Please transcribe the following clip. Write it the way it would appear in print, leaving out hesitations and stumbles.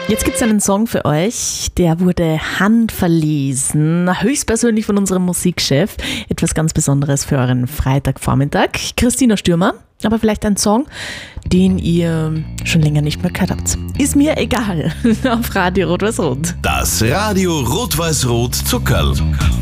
Jetzt gibt es einen Song für euch, der wurde handverlesen, höchstpersönlich von unserem Musikchef. Etwas ganz Besonderes für euren Freitagvormittag. Christina Stürmer, aber vielleicht ein Song, den ihr schon länger nicht mehr gehört habt. Ist mir egal, auf Radio Rot-Weiß-Rot. Das Radio Rot-Weiß-Rot Zuckerl.